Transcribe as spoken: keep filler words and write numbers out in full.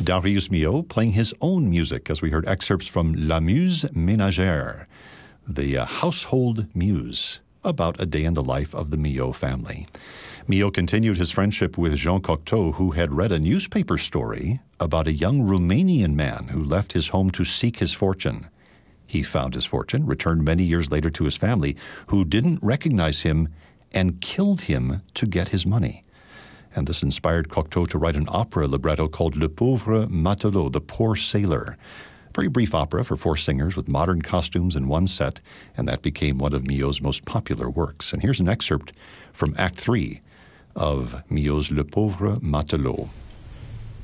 Darius Milhaud playing his own music as we heard excerpts from La Muse Ménagère, the uh, household muse, about a day in the life of the Milhaud family. Milhaud continued his friendship with Jean Cocteau, who had read a newspaper story about a young Romanian man who left his home to seek his fortune. He found his fortune, returned many years later to his family, who didn't recognize him and killed him to get his money. And this inspired Cocteau to write an opera libretto called Le Pauvre Matelot, The Poor Sailor. Very brief opera for four singers with modern costumes in one set, and that became one of Milhaud's most popular works. And here's an excerpt from Act Three of Milhaud's Le Pauvre Matelot.